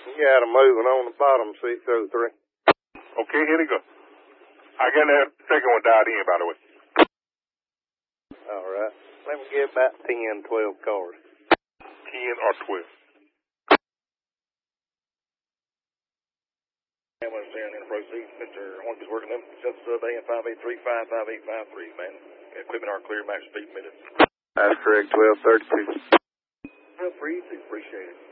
You got 'em moving on the bottom, 603. Okay, here they go. I got that second one dialed in, by the way. All right. Let me get about 10, 12 cars. 10 or 12. Ambulance down in proceed. Mr. Hornby's working them. Just sub AM 583-55853, man. Equipment are clear, max speed minutes. That's correct, 1232. Well, for you too. Appreciate it.